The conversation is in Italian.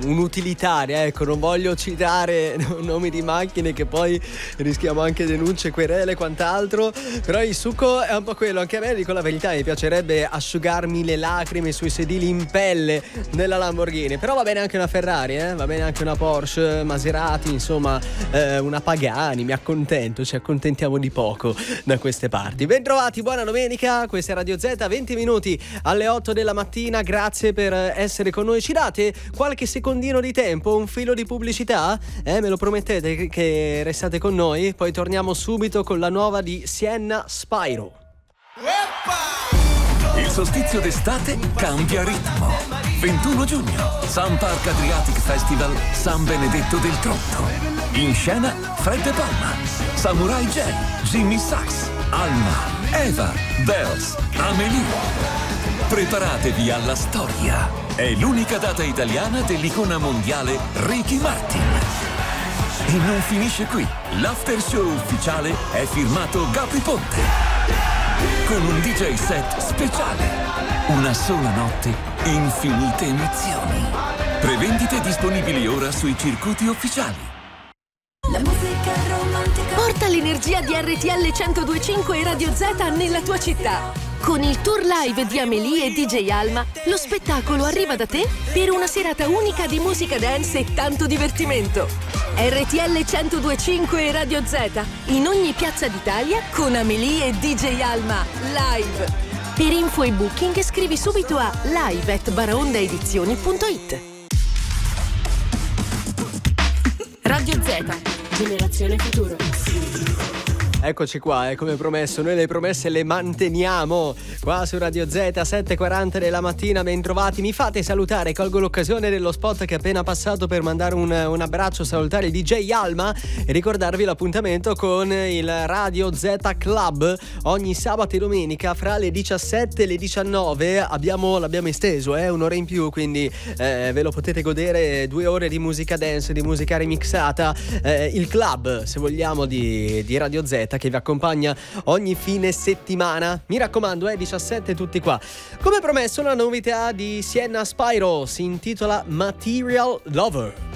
un'utilitaria, ecco, non voglio citare nomi di macchine che poi rischiamo anche denunce, querele e quant'altro, però il succo è un po' quello. Anche a me, dico la verità, mi piacerebbe asciugarmi le lacrime sui sedili in pelle della Lamborghini, però va bene anche una Ferrari, va bene anche una Porsche, Maserati, insomma una Pagani, mi accontento, ci accontentiamo di poco da queste parti. Bentrovati, buona domenica, questa è Radio Z, 20 minuti alle 8 della mattina, grazie per essere con noi. Ci date qualche secondino di tempo, un filo di pubblicità? Me lo promettete che restate con noi? Poi torniamo subito con la nuova di Sienna Spyro. Il solstizio d'estate cambia ritmo. 21 giugno, Sun Park Adriatic Festival San Benedetto del Tronto. In scena Fred De Palma, Samurai J, Jimmy Sachs, Alma, Eva, Bells, Amelie. Preparatevi alla storia. È l'unica data italiana dell'icona mondiale Ricky Martin. E non finisce qui. L'after show ufficiale è firmato Gabri Ponte, con un DJ set speciale. Una sola notte, infinite emozioni. Prevendite disponibili ora sui circuiti ufficiali. La musica romantica. Porta l'energia di RTL 102.5 e Radio Z nella tua città. Con il tour live di Amelie e DJ Alma, lo spettacolo arriva da te per una serata unica di musica dance e tanto divertimento. RTL 102.5 e Radio Z, in ogni piazza d'Italia con Amelie e DJ Alma, live. Per info e booking scrivi subito a live@baraondaedizioni.it. Radio Z, generazione futuro. Eccoci qua, come promesso, noi le promesse le manteniamo qua su Radio Z, 7:40 della mattina, ben trovati. Mi fate salutare, colgo l'occasione dello spot che è appena passato per mandare un abbraccio, salutare il DJ Alma e ricordarvi l'appuntamento con il Radio Z Club ogni sabato e domenica fra le 17 e le 19. L'abbiamo esteso, un'ora in più, quindi ve lo potete godere, 2 ore di musica dance, di musica remixata, il club, se vogliamo, di Radio Z, che vi accompagna ogni fine settimana. Mi raccomando, 17 tutti qua. Come promesso, una novità di Sienna Spyro, si intitola Material Lover.